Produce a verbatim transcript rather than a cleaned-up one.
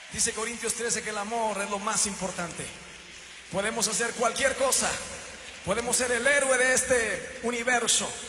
Dice Corintios trece que el amor es lo más importante. Podemos hacer cualquier cosa. Podemos ser el héroe de este universo.